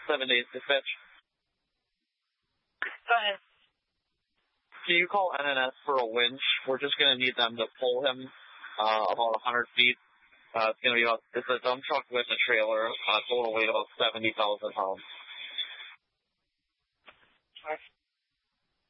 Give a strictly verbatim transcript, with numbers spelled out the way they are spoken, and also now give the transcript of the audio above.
seven days dispatch. Go ahead. Can you call N N S for a winch? We're just going to need them to pull him uh, about one hundred feet. Uh, it's going to be about, it's a dump truck with a trailer, uh, total weight about seventy thousand pounds. All right.